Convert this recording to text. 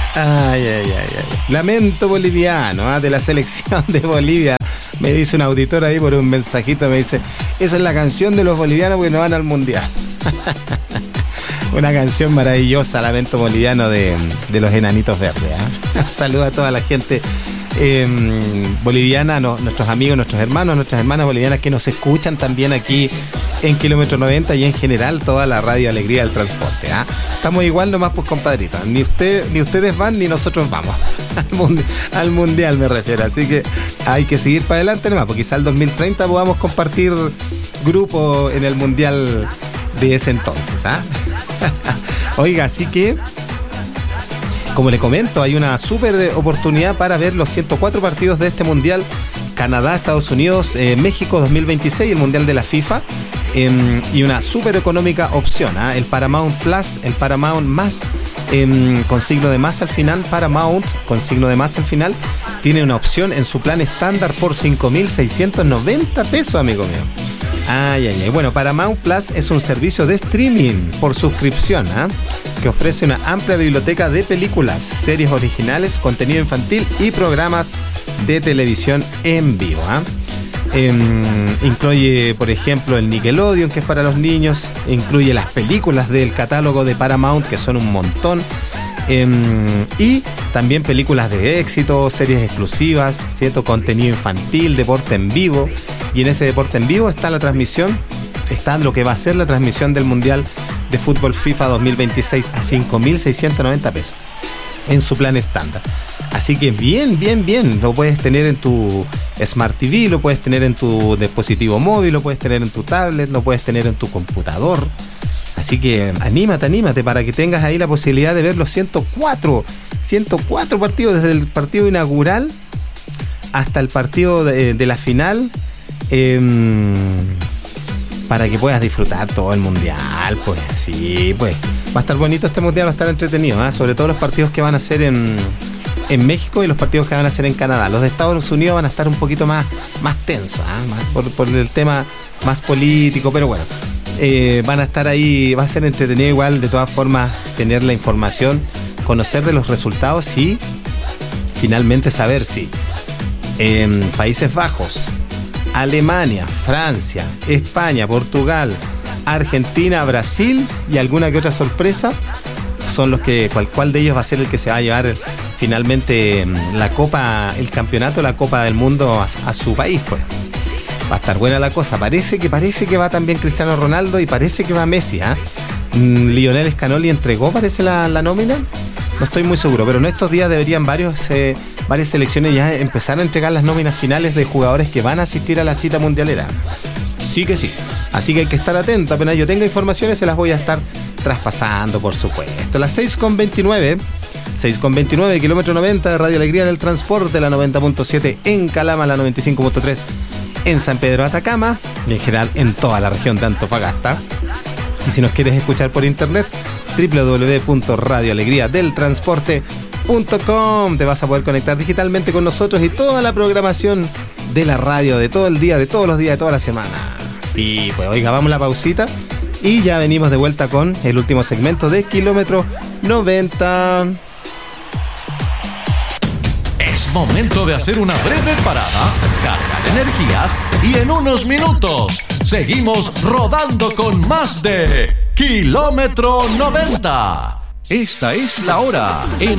Lamento boliviano, de la selección de Bolivia. Me dice un auditor ahí por un mensajito, me dice, esa es la canción de los bolivianos porque no van al mundial. Una canción maravillosa, Lamento boliviano de los Enanitos Verdes. Saludos a toda la gente boliviana, nuestros amigos, nuestros hermanos, nuestras hermanas bolivianas que nos escuchan también aquí en Kilómetro 90 y en general toda la Radio Alegría del Transporte. Estamos igual nomás, pues, compadritos. Ni ustedes van ni nosotros vamos. Al mundial me refiero. Así que hay que seguir para adelante nomás, porque quizá el 2030 podamos compartir grupo en el mundial de ese entonces. Oiga, así que, como le comento, hay una súper oportunidad para ver los 104 partidos de este mundial. Canadá, Estados Unidos, México 2026, el mundial de la FIFA. Y una súper económica opción, el Paramount Plus, el Paramount Más, con signo de más al final. Paramount con signo de más al final tiene una opción en su plan estándar por 5.690 pesos, amigo mío. Bueno, Paramount Plus es un servicio de streaming por suscripción, que ofrece una amplia biblioteca de películas, series originales, contenido infantil y programas de televisión en vivo. Incluye, por ejemplo, el Nickelodeon, que es para los niños. Incluye las películas del catálogo de Paramount, que son un montón. Y también películas de éxito, series exclusivas, ¿cierto? Contenido infantil, deporte en vivo. Y en ese deporte en vivo está la transmisión, está lo que va a ser la transmisión del Mundial de Fútbol FIFA 2026 a 5.690 pesos en su plan estándar. Así que bien, lo puedes tener en tu Smart TV, lo puedes tener en tu dispositivo móvil, lo puedes tener en tu tablet, lo puedes tener en tu computador. Así que anímate para que tengas ahí la posibilidad de ver los 104 partidos, desde el partido inaugural hasta el partido de la final, para que puedas disfrutar todo el mundial. Pues sí, pues va a estar bonito este mundial, va a estar entretenido, sobre todo los partidos que van a ser en México y los partidos que van a ser en Canadá. Los de Estados Unidos van a estar un poquito más tensos, más por el tema más político, pero bueno, van a estar ahí, va a ser entretenido igual, de todas formas, tener la información, conocer de los resultados y finalmente saber si Países Bajos, Alemania, Francia, España, Portugal, Argentina, Brasil y alguna que otra sorpresa son los que, cuál de ellos va a ser el que se va a llevar finalmente la Copa, el campeonato, la Copa del Mundo a su país. Pues va a estar buena la cosa. Parece que va también Cristiano Ronaldo y parece que va Messi. Lionel Scaloni entregó, parece, la nómina. No estoy muy seguro, pero en estos días deberían varias selecciones ya empezar a entregar las nóminas finales de jugadores que van a asistir a la cita mundialera. Sí que sí. Así que hay que estar atento. Apenas yo tenga informaciones, se las voy a estar traspasando, por supuesto. Las 6:29, Kilómetro 90 de Radio Alegría del Transporte, la 90.7 en Calama, la 95.3 en San Pedro Atacama y en general en toda la región de Antofagasta. Y si nos quieres escuchar por internet, www.radioalegriadeltransporte.com. Te vas a poder conectar digitalmente con nosotros y toda la programación de la radio de todo el día, de todos los días, de toda la semana. Sí, pues oiga, vamos a la pausita y ya venimos de vuelta con el último segmento de Kilómetro 90. Es momento de hacer una breve parada, cargar energías y en unos minutos seguimos rodando con más de Kilómetro 90. Esta es la hora en